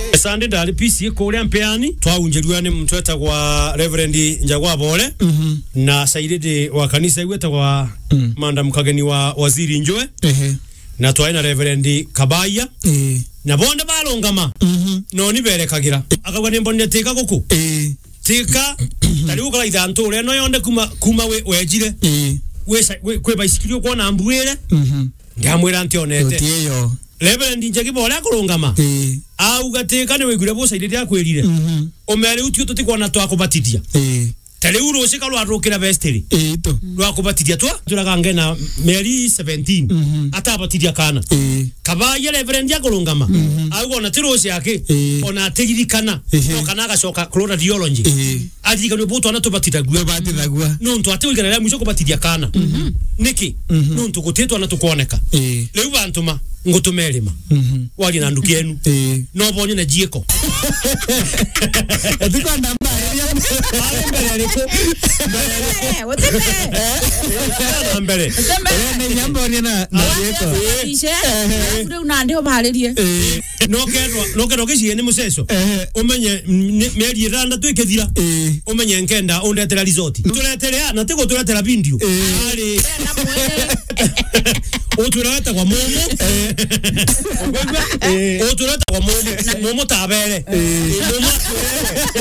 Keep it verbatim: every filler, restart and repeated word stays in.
Sande ndali P C kuria mpeani twaunjirwa ni mtu etagwa Reverend Njagwa Bole mhm na saidede wa kanisa gwetagwa mm. manda mukageni wa waziri Njoe ehe na twaina Reverend Kabaya eh na bonde balongama mhm no ni berekagira akagwa ni mbonde teka guku eh tika tali ukala ithantu ure no yonde kuma kuma we wejire eh we kwe baisikiri ko na mbuire mhm ndamwira ntionete tiyo Reverend Njagwa Bole akurungama eh au gateka ni wigure bo saidede akwirire mhm omere utio tutikwana twakubatitia eh tele uro shika lwa rokera vesteri eh to lwa kubatitia twa turaga ngena Mary seventeen mhm atabatitia kana eh Kabaya Reverend yakurungama au ona tirosi yake ona atigirikana no kana gacoka chlora theology athika ni buto na tubatita gwe batita gwa no ntu atigirikana ya mwisho kubatitia kana niki no ntu gutetwa na tukoneka eh leu bantuma ngutumelima mhm wali na nduki enu eh no bonye na jieko ndiko ndamba mbele aliko eh wotembe mbele ne nyambo ni na jieko ishe ure una ndio baharirie no kedwa no kedwa kici ni museso umenye meri randa twikethira umenye nkenda undetera resort tuletera na tiko tuletera video ari uturata kwa momo uturata kwa momo momo tabere momo